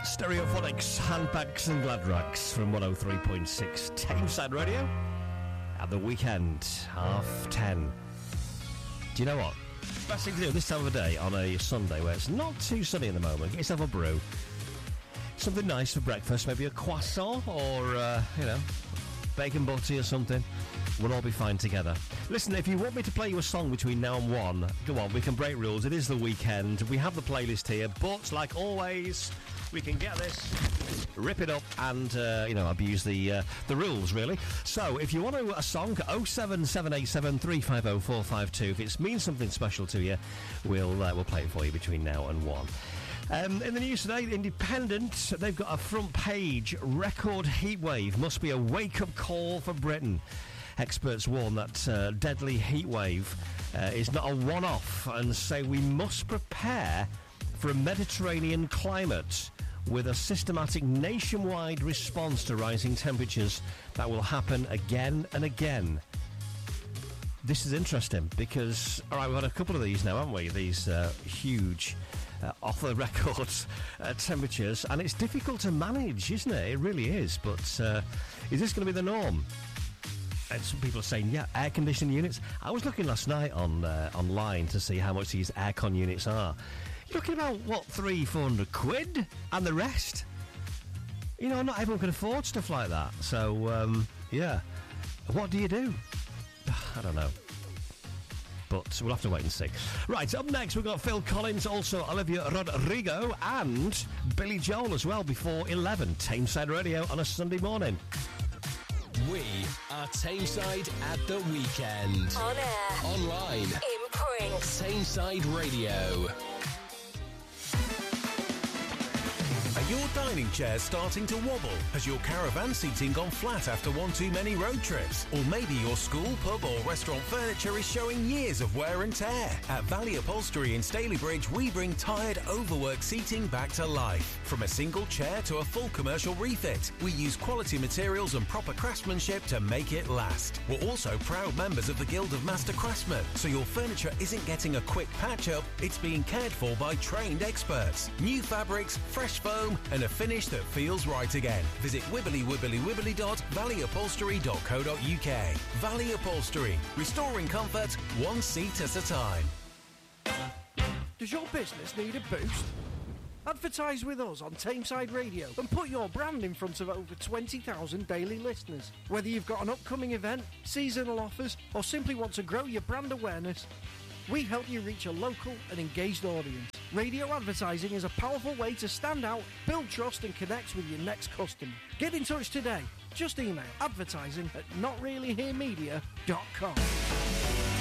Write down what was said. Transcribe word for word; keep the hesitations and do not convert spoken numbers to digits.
Stereophonics, Handbags and Gladrags from one oh three point six Tameside Radio. At the weekend, half ten. Do you know what? Best thing to do this time of the day on a Sunday where it's not too sunny at the moment. Get yourself a brew. Something nice for breakfast, maybe a croissant or, uh, you know, bacon butty or something. We'll all be fine together. Listen, if you want me to play you a song between now and one, go on, we can break rules. It is the weekend. We have the playlist here, but like always, we can get this, rip it up, and uh, you know, abuse the uh, the rules, really. So, if you want to, a song, oh seven seven eight seven three five oh four five two. If it means something special to you, we'll uh, we'll play it for you between now and one. Um, in the news today, The Independent, they've got a front page: record heatwave must be a wake-up call for Britain. Experts warn that uh, deadly heatwave uh, is not a one-off and say we must prepare for a Mediterranean climate with a systematic nationwide response to rising temperatures that will happen again and again. This is interesting because, all right, we've had a couple of these now, haven't we? These uh, huge, uh, off-the-record uh, temperatures, and it's difficult to manage, isn't it? It really is, but uh, is this going to be the norm? And some people are saying, yeah, air conditioning units. I was looking last night on uh, online to see how much these aircon units are. You're looking about, what, three, four hundred quid? And the rest? You know, not everyone can afford stuff like that. So, um, yeah. What do you do? I don't know. But we'll have to wait and see. Right, up next we've got Phil Collins, also Olivia Rodrigo, and Billy Joel as well before eleven. Tameside Radio on a Sunday morning. We are Tameside at the weekend. On air. Online. In print. Tameside Radio. Are your dining chairs starting to wobble? Has your caravan seating gone flat after one too many road trips? Or maybe your school, pub or restaurant furniture is showing years of wear and tear? At Valley Upholstery in Stalybridge, we bring tired, overworked seating back to life. From a single chair to a full commercial refit, we use quality materials and proper craftsmanship to make it last. We're also proud members of the Guild of Master Craftsmen, so your furniture isn't getting a quick patch-up, it's being cared for by trained experts. New fabrics, fresh foam, and a finish that feels right again. Visit wibbly wibbly wibbly dot valley upholstery dot co dot uk. Valley Upholstery, restoring comfort one seat at a time. Does your business need a boost? Advertise with us on Tameside Radio and put your brand in front of over twenty thousand daily listeners. Whether you've got an upcoming event, seasonal offers, or simply want to grow your brand awareness, we help you reach a local and engaged audience. Radio advertising is a powerful way to stand out, build trust and connect with your next customer. Get in touch today. Just email advertising at not really here media dot com.